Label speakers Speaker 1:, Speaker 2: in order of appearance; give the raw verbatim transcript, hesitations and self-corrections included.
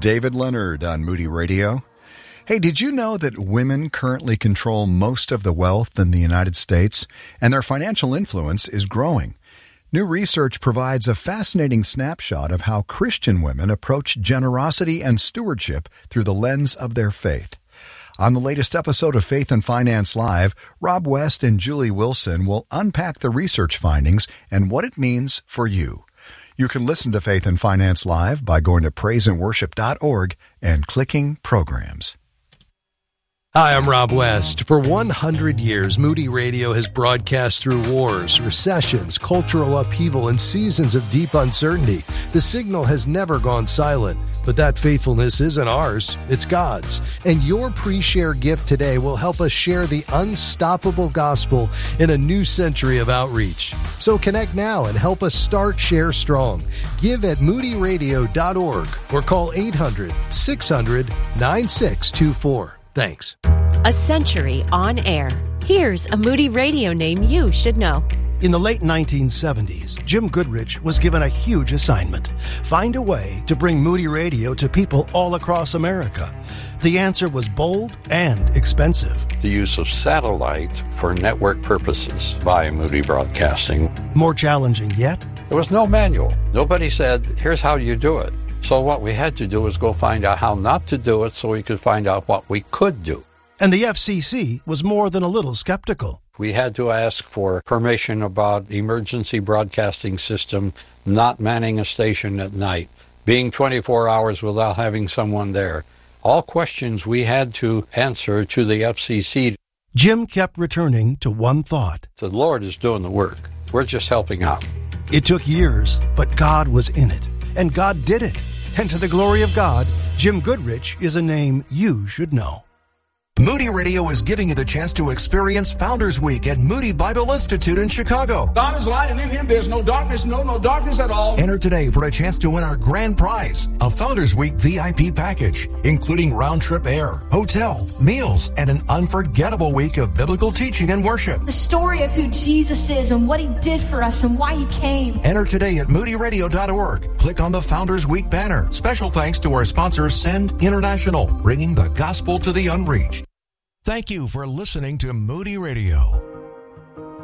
Speaker 1: David Leonard on Moody Radio. Hey, did you know that women currently control most of the wealth in the United States, and their financial influence is growing? New research provides a fascinating snapshot of how Christian women approach generosity and stewardship through the lens of their faith. On the latest episode of Faith and Finance Live, Rob West and Julie Wilson will unpack the research findings and what it means for you. You can listen to Faith and Finance Live by going to praise and worship dot org and clicking Programs.
Speaker 2: Hi, I'm Rob West. For one hundred years, Moody Radio has broadcast through wars, recessions, cultural upheaval, and seasons of deep uncertainty. The signal has never gone silent, but that faithfulness isn't ours, it's God's. And your pre-share gift today will help us share the unstoppable gospel in a new century of outreach. So connect now and help us start Share Strong. Give at moody radio dot org or call eight hundred, six hundred, nine six two four. Thanks.
Speaker 3: A century on air. Here's a Moody Radio name you should know.
Speaker 4: In the late nineteen seventies, Jim Goodrich was given a huge assignment. Find a way to bring Moody Radio to people all across America. The answer was bold and expensive.
Speaker 5: The use of satellite for network purposes by Moody Broadcasting.
Speaker 4: More challenging yet?
Speaker 5: There was no manual. Nobody said, here's how you do it. So what we had to do was go find out how not to do it so we could find out what we could do.
Speaker 4: And the F C C was more than a little skeptical.
Speaker 5: We had to ask for permission about emergency broadcasting system not manning a station at night, being twenty-four hours without having someone there. All questions we had to answer to the F C C.
Speaker 4: Jim kept returning to one thought.
Speaker 5: The Lord is doing the work. We're just helping out.
Speaker 4: It took years, but God was in it. And God did it. And to the glory of God, Jim Goodrich is a name you should know.
Speaker 6: Moody Radio is giving you the chance to experience Founders Week at Moody Bible Institute in Chicago.
Speaker 7: God is light, and in Him there's no darkness, no, no darkness at all.
Speaker 6: Enter today for a chance to win our grand prize, a Founders Week V I P package, including round-trip air, hotel, meals, and an unforgettable week of biblical teaching and worship.
Speaker 8: The story of who Jesus is and what He did for us and why He came.
Speaker 6: Enter today at moody radio dot org. Click on the Founders Week banner. Special thanks to our sponsor, Send International, bringing the gospel to the unreached.
Speaker 9: Thank you for listening to Moody Radio.